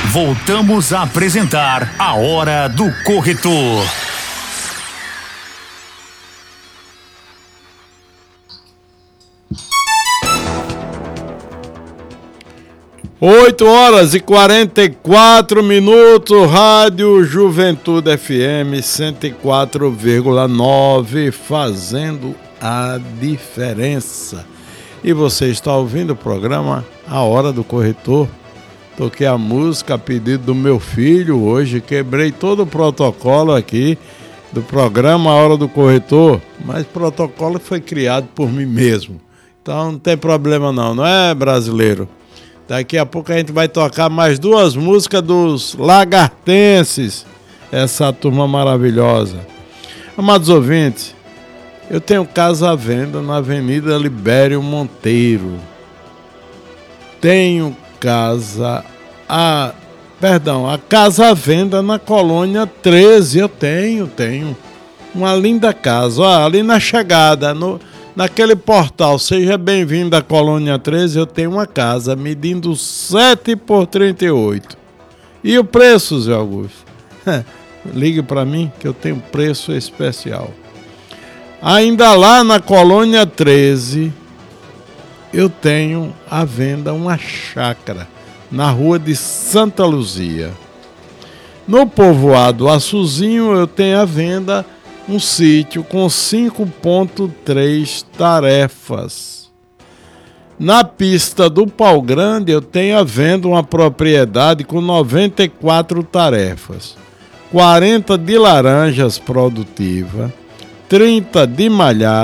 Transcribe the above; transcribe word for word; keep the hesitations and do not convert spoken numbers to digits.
Voltamos a apresentar a Hora do Corretor. oito horas e quarenta e quatro minutos, Rádio Juventude F M cento e quatro vírgula nove, fazendo a diferença. E você está ouvindo o programa A Hora do Corretor. Toquei a música a pedido do meu filho hoje, quebrei todo o protocolo aqui do programa A Hora do Corretor, mas o protocolo foi criado por mim mesmo. Então não tem problema não, não é, brasileiro? Daqui a pouco a gente vai tocar mais duas músicas dos Lagartenses, essa turma maravilhosa. Amados ouvintes, eu tenho casa à venda na Avenida Libério Monteiro. Tenho casa a... Perdão, a casa à venda na Colônia treze. Eu tenho, tenho. Uma linda casa. Ó, ali na chegada, no... naquele portal, seja bem-vindo à Colônia treze, eu tenho uma casa medindo sete por trinta e oito. E o preço, Zé Augusto? Ligue para mim que eu tenho preço especial. Ainda lá na Colônia treze, eu tenho à venda uma chácara na rua de Santa Luzia. No povoado Açuzinho, eu tenho à venda um sítio com cinco ponto três tarefas. Na pista do Pau Grande, eu tenho à venda uma propriedade com noventa e quatro tarefas. quarenta de laranjas produtiva, trinta de malhada,